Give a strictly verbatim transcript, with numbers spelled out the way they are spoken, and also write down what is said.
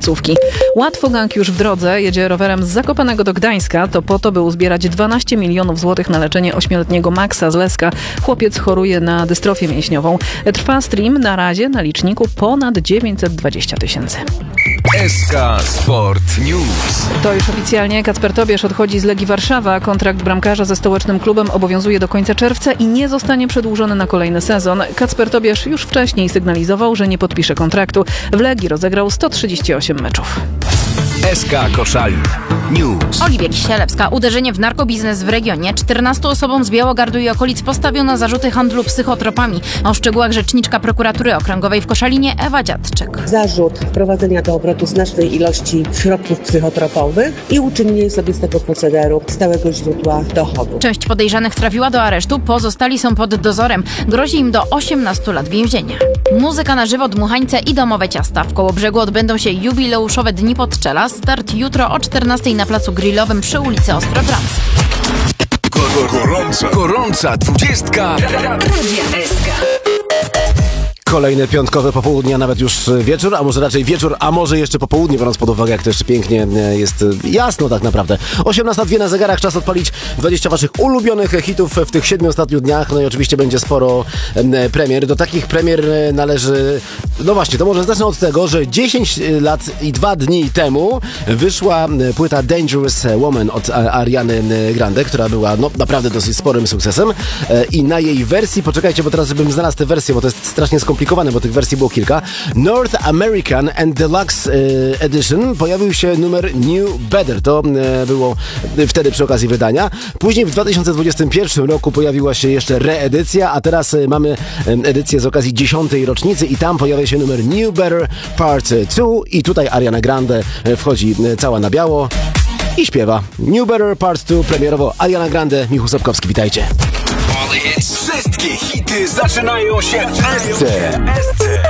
końcówki. Łatwogang już w drodze, jedzie rowerem z Zakopanego do Gdańska. To po to, by uzbierać dwanaście milionów złotych na leczenie ośmioletniego Maxa z Leska. Chłopiec choruje na dystrofię mięśniową. Trwa stream, na razie na liczniku ponad dziewięćset dwadzieścia tysięcy. S K Sport News. To już oficjalnie Kacper Tobiasz odchodzi z Legii Warszawa. Kontrakt bramkarza ze stołecznym klubem obowiązuje do końca czerwca i nie zostanie przedłużony na kolejny sezon. Kacper Tobiasz już wcześniej sygnalizował, że nie podpisze kontraktu. W Legii rozegrał sto trzydzieści osiem meczów. S K Koszalin News. Oliwia Kisielewska. Uderzenie w narkobiznes w regionie. czternastu osobom z Białogardu i okolic postawiono zarzuty handlu psychotropami. O szczegółach rzeczniczka prokuratury okręgowej w Koszalinie Ewa Dziadczyk. Zarzut wprowadzenia do obrotu znacznej ilości środków psychotropowych i uczynienie sobie z tego procederu stałego źródła dochodu. Część podejrzanych trafiła do aresztu, pozostali są pod dozorem. Grozi im do osiemnastu lat więzienia. Muzyka na żywo, dmuchańce i domowe ciasta. W Kołobrzegu odbędą się jubileuszowe Dni Podczela. Start jutro o czternastej na placu grillowym przy ulicy Ostrobramskiej. Gorąca, gorąca dwudziestka. Kolejne piątkowe popołudnie, a nawet już wieczór, a może raczej wieczór, a może jeszcze popołudnie, biorąc pod uwagę, jak to jeszcze pięknie jest jasno tak naprawdę. osiemnasta dwa na zegarach, czas odpalić dwadzieścia waszych ulubionych hitów w tych siedmiu ostatnich dniach, no i oczywiście będzie sporo premier. Do takich premier należy, no właśnie, to może zacznę od tego, że dziesięć lat i dwa dni temu wyszła płyta Dangerous Woman od Ariany Grande, która była no naprawdę dosyć sporym sukcesem i na jej wersji, poczekajcie, bo teraz żebym znalazł tę wersję, bo to jest strasznie skomplikowane, bo tych wersji było kilka. North American and Deluxe e, Edition pojawił się numer New Better. To e, było wtedy przy okazji wydania. Później w dwa tysiące dwudziestym pierwszym roku pojawiła się jeszcze reedycja, a teraz e, mamy edycję z okazji dziesiątej rocznicy i tam pojawia się numer New Better Part dwa i tutaj Ariana Grande wchodzi cała na biało i śpiewa. New Better Part dwa premierowo Ariana Grande, Michał Sapkowski, witajcie. Wszystkie hity zaczynają się w S C.